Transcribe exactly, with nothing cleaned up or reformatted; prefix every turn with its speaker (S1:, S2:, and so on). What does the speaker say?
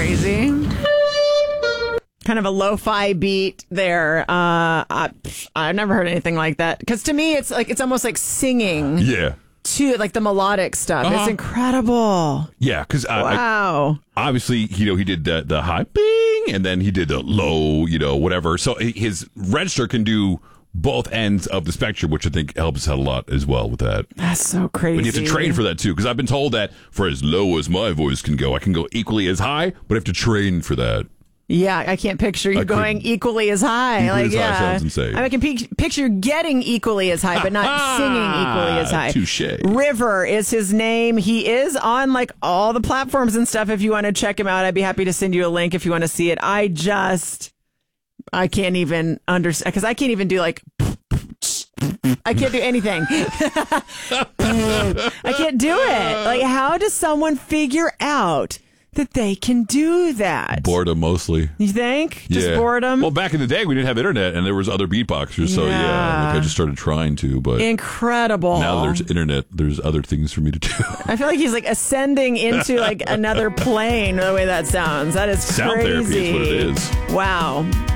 S1: crazy. Kind of a lo-fi beat there. Uh, I, I've never heard anything like that. Because to me, it's like it's almost like singing.
S2: Yeah.
S1: To like the melodic stuff. Uh-huh. It's incredible.
S2: Yeah, because
S1: wow.
S2: obviously, you know, he did the, the high bing, and then he did the low, you know, whatever. So his register can do both ends of the spectrum, which I think helps out a lot as well with that.
S1: That's so crazy.
S2: But you have to train for that too, because I've been told that for as low as my voice can go, I can go equally as high, but I have to train for that.
S1: Yeah, I can't picture you I going equally as high.
S2: Equally
S1: like,
S2: as
S1: yeah,
S2: high sounds insane.
S1: I, mean, I can p- picture getting equally as high, but not singing equally as high.
S2: Touché.
S1: River is his name. He is on like all the platforms and stuff. If you want to check him out, I'd be happy to send you a link if you want to see it. I just, I can't even understand because I can't even do like. I can't do anything. I can't do it. Like, how does someone figure out that they can do that?
S2: Boredom, mostly.
S1: You think? Just
S2: yeah.
S1: boredom?
S2: Well, back in the day, we didn't have internet, and there was other beatboxers, so yeah,
S1: yeah
S2: like I just started trying to. But
S1: incredible.
S2: Now there's internet, there's other things for me to do.
S1: I feel like he's like ascending into like another plane. The way that sounds, that is
S2: Sound
S1: crazy.
S2: therapy is what it is.
S1: Wow.